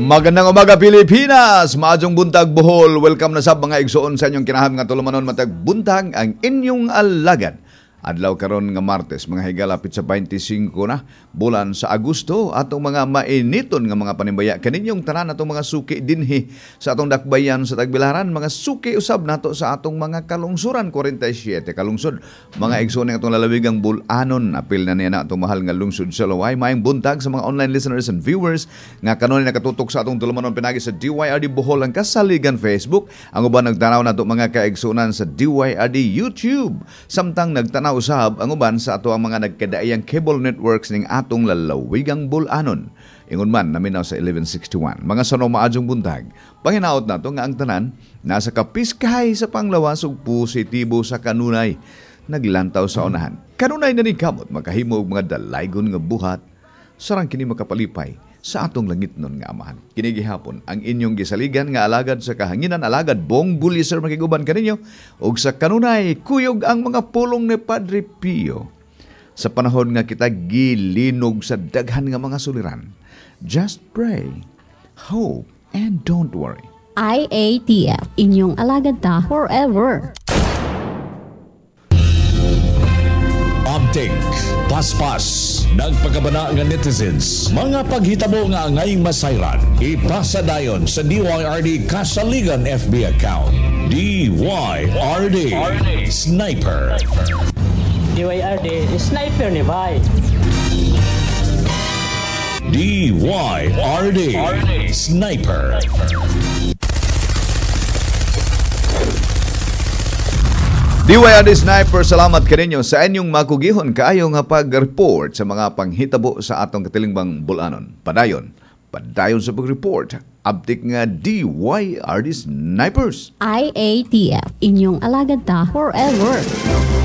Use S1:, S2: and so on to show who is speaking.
S1: Magandang umaga Pilipinas, maadjong buntag Bohol. Welcome na sa mga igsoon sa inyong kinaham nga tulumanon matag buntag ang inyong alagad. Adlaw karon nga Martes, mga higalapit sa 25 na bulan sa Agosto, atong mga mainiton nga mga panimbaya kaninyong tanan atong mga suki dinhi sa atong dakbayan sa Tagbilaran, mga suki usab nato sa atong mga kalungsuran 47 kalungsod, mga igsoon nga atong lalawigang bulanon. Apil na niya na atong mahal nga lungsod sa Luway. Maayong buntag sa mga online listeners and viewers nga kanon nakatutok sa atong tulumanon pinagi sa DYRD Bohol ang kasaligan Facebook. Ang uban nagtanaw nato mga kaigsunan sa DYRD YouTube, samtang nagtanaw usab ang uban sa ato ang mga nagkadaayang cable networks ning atong lalawigang bulanon. Ingon man naminaw sa 1161. Mga sanong maadjong buntag, panginaot nato nga ang tanan nasa kapiskay sa panglawas ug positibo sa kanunay. Naglantaw sa unahan. Kanunay na ni kamot makahimo og mga dalaygon nga buhat sarang kini makapalipay sa atong langitnon nga amahan. Kini gihapon ang inyong gisaligan nga alagad sa kahanginan, alagad Bong Buliser makiguban kaninyo, ug sa kanunay kuyog ang mga pulong ni Padre Pio. Sa panahon nga kita gilinog sa daghan nga mga suliran, just pray, hope, and don't worry.
S2: IATF, inyong alagad ta forever.
S3: Update, paspas, nagpagabana nga netizens, mga paghitabo nga angay masayran, ipasa dayon sa DYRD Kasaligan FB account. DYRD Sniper.
S4: DYRD Sniper ni Bay.
S3: DYRD Sniper.
S1: DYRD Sniper, salamat kaninyo sa inyong makugihon kaayo nga pag-report sa mga panghitabo sa atong katilingbang bulanon. Padayon sa pag-report. Update nga DYRD Snipers.
S2: IATF, inyong alagad ta forever.